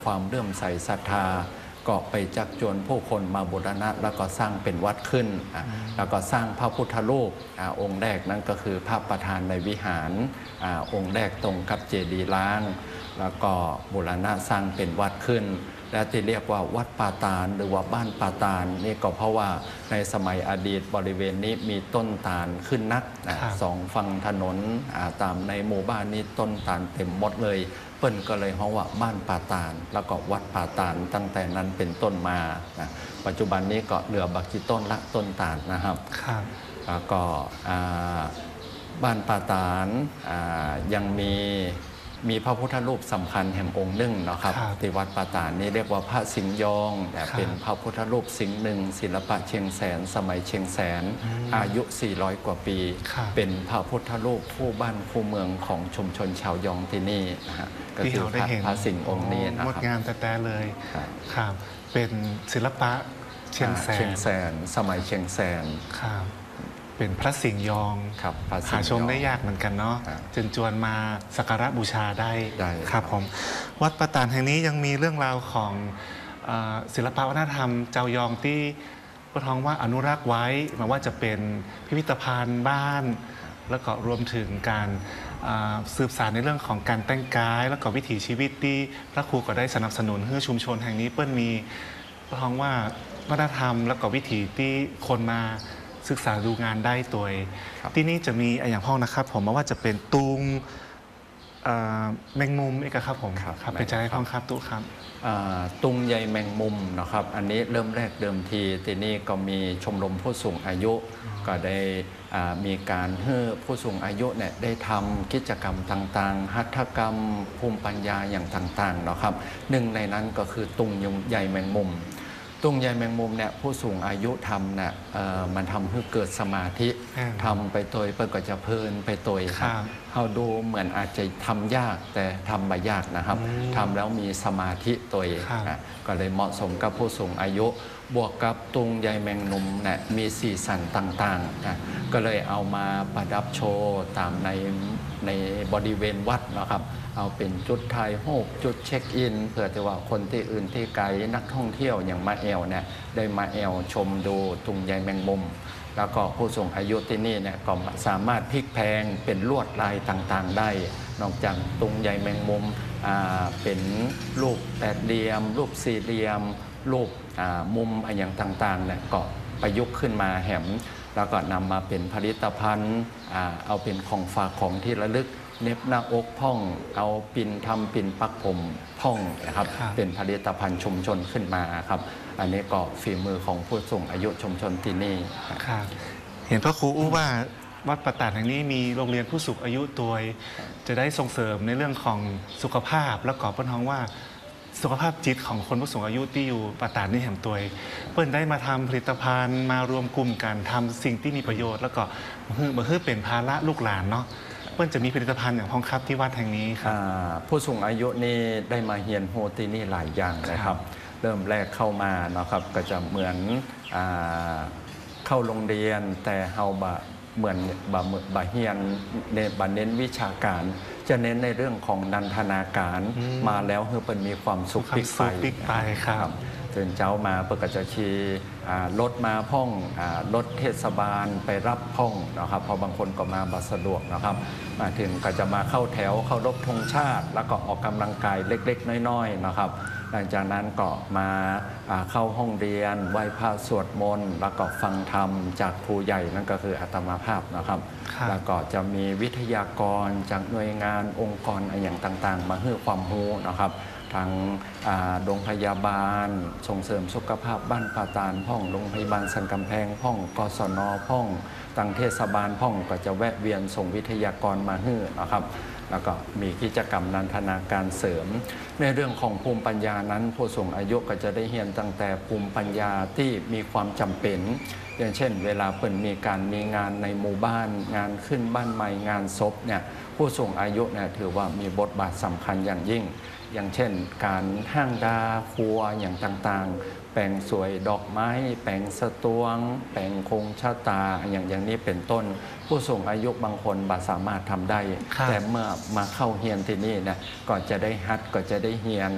ความเลื่อมใสศรัทธาก็ไปจักจวนผู้คนมาบูรณะแล้วก็สร้างเป็นวัดขึ้นแล้วก็สร้างพระพุทธรูปองค์แรกนั้นก็คือพระประธานในวิหารองค์แรกตรงกับเจดีย์ล้างแล้วก็บูรณะสร้างเป็นวัดขึ้นและที่เรียกว่าวัดป่าตาลหรือว่าบ้านป่าตาลนี่ก็เพราะว่าในสมัยอดีตบริเวณนี้มีต้นตาลขึ้นนักสองฝั่งถนนตามในหมู่บ้านนี้ต้นตาลเต็มหมดเลยเปิ้นก็เลยเรียกว่าบ้านป่าตาลแล้วก็วัดป่าตาลตั้งแต่นั้นเป็นต้นมาปัจจุบันนี้ก็เหลือบักกี่ต้นละต้นตาลนะครับแล้วก็บ้านป่าตาลยังมีพระพุทธรูปสำคัญแห่งองค์หนึ่งนะครับที่วัดป่าตาลนี่เรียกว่าพระสิงห์ยองเป็นพระพุทธรูปสิงห์หนึ่งศิลปะเชียงแสนสมัยเชียงแสนอายุ400 กว่าปีเป็นพระพุทธรูปคู่บ้านคู่เมืองของชุมชนชาวยองที่นี่นะฮะก็คือพระสิงห์องค์นี้นะครับงดงามแต่เลยครับเป็นศิลปะเชียงแสนสมัยเชียงแสนครับเป็นพระสิงห์ยองหาชมได้ยากเหมือนกันเนาะจึงจวนมาสักการะบูชาได้ครับผมวัดป่าตาลแห่งนี้ยังมีเรื่องราวของศิลปวัฒนธรรมเจ้ายองที่ก็ท้องว่าอนุรักษ์ไว้มาว่าจะเป็นพิพิธภัณฑ์บ้านแล้วก็รวมถึงการสืบสานในเรื่องของการแต่งกายแล้วก็วิถีชีวิตที่พระครูก็ได้สนับสนุนให้ชุมชนแห่งนี้เปิ้ลมีก็ท้องว่าวัฒนธรรมแล้วก็วิถีที่คนมาศึกษาดูงานได้ตัวที่นี่จะมีอย่างห้องนะครับผมว่าจะเป็นตุงแมงมุมเอกครับผมครับเป็นใจห้องครับตู้ครับตุงใยแมงมุมนะครับอันนี้เริ่มแรกเดิมทีที่นี่ก็มีชมรมผู้สูงอายุก็ได้มีการให้ผู้สูงอายุเนี่ยได้ทำกิจกรรมต่างๆหัตถกรรมภูมิปัญญาอย่างต่างๆนะครับหนึ่งในนั้นก็คือตุงใยแมงมุมตุงใยแมงมุมเนี่ยผู้สูงอายุทำเนี่ยมันทำให้เกิดสมาธิทำไปโดยเปิดก็จะเพลินไปโดยครับเขาดูเหมือนอาจจะทำยากแต่ทำไม่ยากนะครับทำแล้วมีสมาธิตัวก็เลยเหมาะสมกับผู้สูงอายุบวกกับตุงใยแมงมุมเนี่ยมีสีสันต่างๆก็เลยเอามาประดับโชว์ตามในบริเวณวัดนะครับเอาเป็นจุดถ่ายรูปจุดเช็คอินเพื่อที่ว่าคนที่อื่นที่ไกลนักท่องเที่ยวอย่างมาแอลเนี่ยได้มาแอลชมดูตุงใยแมงมุมแล้วก็ผู้สูงอายุที่นี่เนี่ยก็สามารถพลิกแพลงเป็นลวดลายต่างๆได้นอกจากตุงใยแมงมุมเป็นรูปแปดเหลี่ยมรูปสี่เหลี่ยมรูปมุมอย่างต่างๆเนี่ยก็ประยุกต์ขึ้นมาแหมแล้วก็นำมาเป็นผลิตภัณฑ์เอาเป็นของฝากของที่ระลึกเน็บหน้าอกพ่องเอาปิ่นทำปิ่นปักผมพ่องนะครับเป็นผลิตภัณฑ์ชุมชนขึ้นมาครับอันนี้ก็ฝีมือของผู้สูงอายุชุมชนที่นี่ครับเห็นพระครูอู้ว่าวัดป่าตาลแห่งนี้มีโรงเรียนผู้สูงอายุตัวจะได้ส่งเสริมในเรื่องของสุขภาพแล้วก็เปิ้ลท้องว่าสุขภาพจิตของคนผู้สูงอายุที่อยู่ป่าตาลนี่แห่งตัวเปิ้ลได้มาทำผลิตภัณฑ์มารวมกลุ่มกันทำสิ่งที่มีประโยชน์แล้วก็มาให้เป็นภาระลูกหลานเนาะเปิ้ลจะมีผลิตภัณฑ์อย่างพ้องครับที่วัดแห่งนี้ครับผู้สูงอายุนี่ได้มาเฮียนโฮที่นี่หลายอย่างนะครับเริ่มแรกเข้ามานะครับก็จะเหมือนเข้าโรงเรียนแต่เฮาเหมือนบะเฮียนเน้นวิชาการจะเน้นในเรื่องของนันทนาการมาแล้วเฮาเป็นมีความสุขปิกไปครับเดินเจ้ามาเปิดกระจะชีรถมาพ่องรถเทศบาลไปรับพ่องนะครับเพราะบางคนก็มาบัสะดวกนะครับมาถึงก็จะมาเข้าแถวเข้ารบธงชาติแล้วก็ออกกำลังกายเล็กๆน้อยๆนะครับหลังจากนั้นก็มาเข้าห้องเรียนไหว้พระสวดมนต์แล้วก็ฟังธรรมจากครูใหญ่นั่นก็คืออาตมาภาพนะครับแล้วก็จะมีวิทยากรจากหน่วยงานองค์กรอย่างต่างๆมาให้ความรู้นะครับทางโรงพยาบาลส่งเสริมสุขภาพบ้านป่าตาลพ่องโรงพยาบาลสันกำแพงพ่องกศนพ่องตังเทศบาลพ่องก็จะแวะเวียนส่งวิทยากรมาให้นะครับแล้วก็มีกิจกรรมนันทนาการเสริมในเรื่องของภูมิปัญญานั้นผู้สูงอายุก็จะได้เรียนตั้งแต่ภูมิปัญญาที่มีความจำเป็นอย่างเช่นเวลาเปิดมีงานในหมู่บ้านงานขึ้นบ้านใหม่งานศพเนี่ยผู้สูงอายุเนี่ยถือว่ามีบทบาทสำคัญอย่างยิ่งอย่างเช่นการห้างดาครัวอย่างต่างๆแปลงสวยดอกไม้แปลงสตวงแปลงคงชะตาอย่างนี้เป็นต้นผู้สูงอายุบางคนสามารถทำได้แต่เมื่อมาเข้าเฮียนที่นี่เนี่ยก็จะได้ฮัดก็จะได้เฮียน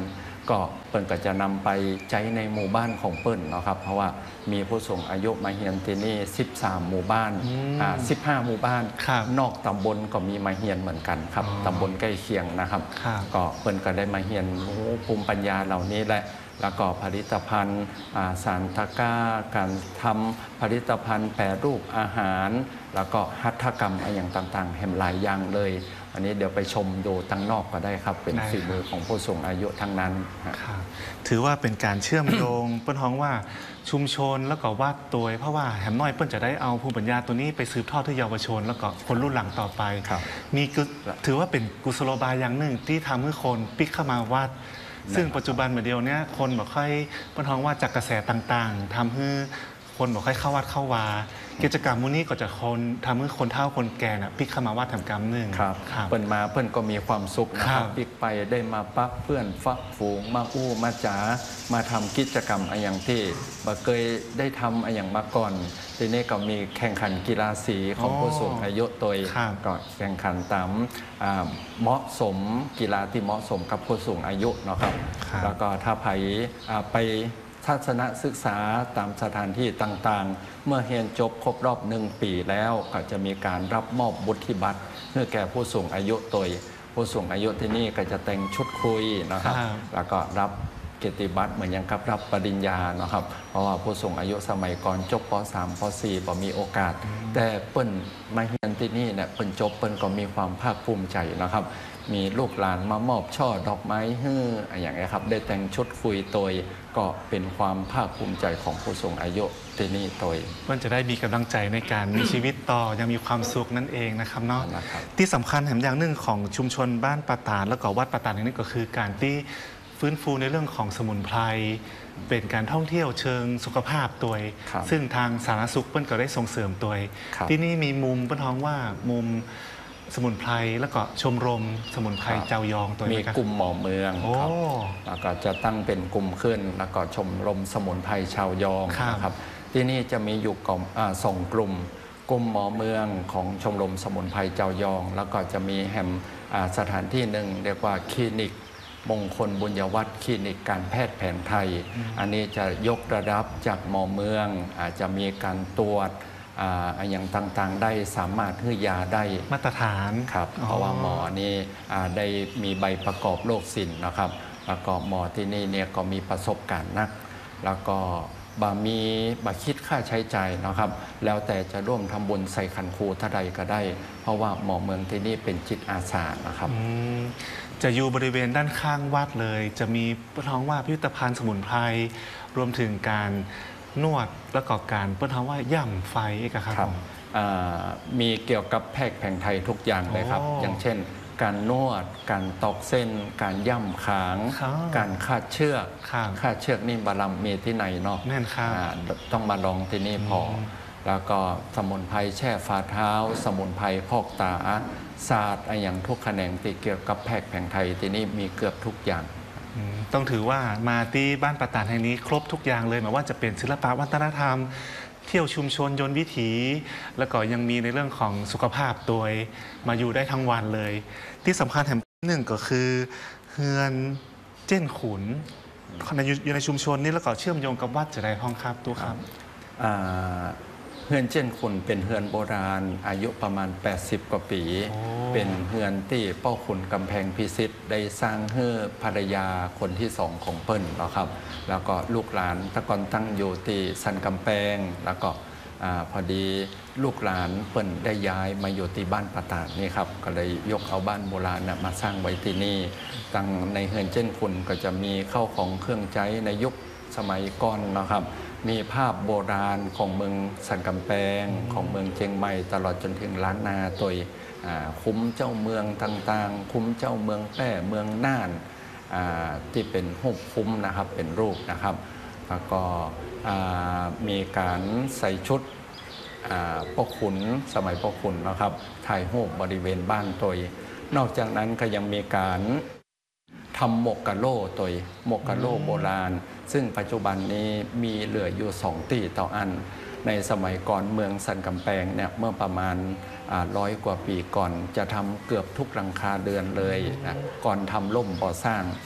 ก็เปิ้นก็จะนำไปใจในหมู่บ้านของเปิ้นเนาะครับเพราะว่ามีผู้สูงอายุมาเฮียนที่นี่13หมู่บ้าน15หมู่บ้านนอกตำบลก็มีมาเฮียนเหมือนกันครับตำบลใกล้เคียงนะครับก็เปิ้นก็ได้มาเฮียนภูมิปัญญาเหล่านี้แหละแล้วก็ผลิตภัณฑ์สารตะกร้าการทำผลิตภัณฑ์แปรรูปอาหารแล้วก็หัตถกรรมอย่างต่างๆแห่งหลายอย่างเลยอันนี้เดี๋ยวไปชมดูตั้งนอกก็ได้ครับเป็นฝีมือของผู้สูงอายุทั้งนั้นถือว่าเป็นการเชื่อมโยง เปิ้ลฮ้องว่าชุมชนแล้วก็วาดตัวเพราะว่าแหมน้อยเปิ้ลจะได้เอาภูมิปัญญาตัวนี้ไปสืบทอดให้เยาวชนแล้วก็คนรุ่นหลังต่อไปนี่ถือว่าเป็นกุศโลบายอย่างหนึ่งที่ทำให้คนปิกเข้ามาวาดซึ่งปัจจุบันเมื่อเดียวนี้คนบอกค่อยเปิ้ลฮ้องว่าจากกระแสต่างๆทำให้คนบอกค่อยเข้าวัดเข้าวากิจกรรมมื้อนี้ก็จะคนทำให้คนเฒ่าคนแก่ปิกเข้ามาวาดทำกรรมหนึ่งครับเปิ้ลมาเปิ้ลก็มีความสุขนะครับปิกไปได้มาปักเพื่อนฟักฝูงมาอู้มาจ๋ามาทำกิจกรรมอย่างที่บ่เคยได้ทำอย่างมาก่อนทีนี้ก็มีแข่งขันกีฬาสีของผู้สูงอายุตัวก็แข่งขันตามเหมาะสมกีฬาที่เหมาะสมกับผู้สูงอายุนะครับแล้วก็ถ้าไปทัศนศึกษาตามสถานที่ต่างๆเมื่อเรียนจบครบรอบ1 ปีแล้วก็จะมีการรับมอบวุฒิบัตรเพื่อแก่ผู้สูงอายุตัวผู้สูงอายุที่นี่ก็จะแต่งชุดคุยนะครับแล้วก็รับเกียรติบัตรเหมือนอย่างกับรับปริญญานะครับเพราะว่าผู้สูงอายุสมัยก่อนจบป.3 ป.4 บ่มีโอกาสแต่เปิ้นมาเรียนที่นี่เนี่ยเปิ้นจบเปิ้นก็มีความภาคภูมิใจนะครับมีลูกหลานมามอบช่อดอกไม้ให้อย่างนี้ครับได้แต่งชุดคุยตัวก็เป็นความภาคภูมิใจของผู้สูงอายุที่นี่ตัวมันจะได้มีกำลังใจในการมีชีวิตต่อยังมีความสุขนั่นเองนะครับเนาะที่สำคัญแห่งอย่างหนึ่งของชุมชนบ้านปะตานแล้วก็วัดปะตานนี่ก็คือการที่ฟื้นฟูในเรื่องของสมุนไพรเป็นการท่องเที่ยวเชิงสุขภาพตัวซึ่งทางสาธารณสุขเปิ้ลก็ได้ส่งเสริมตัวที่นี่มีมุมเปิ้ลท้องว่ามุมสมุนไพรแล้วก็ชมรมสมุนไพรเจ้ายองตัวมีกลุ่มหมอเมืองครับแล้วก็จะตั้งเป็นกลุ่มขึ้นแล้วก็ชมรมสมุนไพรชาวยองนะครับที่นี่จะมีอยู่2 กลุ่มหมอเมืองของชมรมสมุนไพรเจ้ายองแล้วก็จะมีแห่งสถานที่หนึ่งเรียกว่าคลินิกมงคลบุญยวัฒน์คลินิกการแพทย์แผนไทยอันนี้จะยกระดับจากหมอเมืองอาจจะมีการตรวจอย่างต่างๆได้สามารถให้ยาได้มาตรฐานครับเพราะว่าหมอนี่ได้มีใบประกอบโรคศิลป์นะครับแล้วก็หมอที่นี่เนี่ยก็มีประสบการณ์นักแล้วก็มีคิดค่าใช้จ่ายนะครับแล้วแต่จะร่วมทำบุญใส่ขันครูเท่าใดก็ได้เพราะว่าหมอเมืองที่นี่เป็นจิตอาสานะครับจะอยู่บริเวณด้านข้างวัดเลยจะมีท้องว่าพิพิธภัณฑ์สมุนไพรรวมถึงการนวดแล้วก็การเปิ้ลท้องว่าย่ำไฟเอกครับมีเกี่ยวกับแพทย์แผนไทยทุกอย่างเลยครับอย่างเช่นการนวดการตอกเส้นการย่ำขางการคาดเชือกนี่บาลัมมีที่ไหนเนาะต้องมาลองที่นี่พอแล้วก็สมุนไพรแช่ฝ่าเท้าสมุนไพรพอกตาศาสตร์อย่างทุกแขนงที่เกี่ยวกับแพทย์แผนไทยที่นี่มีเกือบทุกอย่างต้องถือว่ามาที่บ้านปะตานแห่งนี้ครบทุกอย่างเลยไม่ว่าจะเป็นศิลปะวัฒนธรรมเที่ยวชุมชนยนต์วิถีแล้วก็ยังมีในเรื่องของสุขภาพโดยมาอยู่ได้ทั้งวันเลยที่สำคัญแห่งหนึ่งก็คือเฮือนเจ้นขุนอยู่ในชุมชนนี้แล้วก็เชื่อมโยงกับวัดจะได้ห้องครับตัวครับเฮือนเจ้นขุนเป็นเฮือนโบราณอายุประมาณ80 กว่าปีเป็นเฮือนที่เป้าขุนกำแพงพิสิทธิ์ได้สร้างให้ภรรยาคนที่2ของเปิ้ลนะครับแล้วก็ลูกหลานตะกอนตั้งอยู่ที่สันกำแพงแล้วก็พอดีลูกหลานเปิ้ลได้ย้ายมาอยู่ที่บ้านปะตานนี่ครับก็เลยยกเอาบ้านโบราณมาสร้างไว้ที่นี่ตั้งในเฮือนเจ้นขุนก็จะมีเข้าของเครื่องใช้ในยุคสมัยก่อนนะครับมีภาพโบราณของเมืองสันกำแพงของเมืองเชียงใหม่ตลอดจนถึงล้านนาตัวคุ้มเจ้าเมืองต่างๆคุ้มเจ้าเมืองแป้เมืองน่านที่เป็นรูปคุ้มนะครับเป็นรูปนะครับแล้วก็มีการใส่ชุดพ่อขุนสมัยพ่อขุนนะครับถ่ายรูปบริเวณบ้านตัวนอกจากนั้นก็ยังมีการทำหมกกะโล่ตัวหมกกะโล่โบราณซึ่งปัจจุบันนี้มีเหลืออยู่2 ตีต่ออันในสมัยก่อนเมืองสันกำแพงเนี่ยเมื่อประมาณ100 กว่าปีก่อนจะทำเกือบทุกหลังคาเรือนเลยนะก่อนทำล่มก่อสร้าง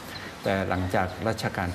แต่หลังจากรัชกาล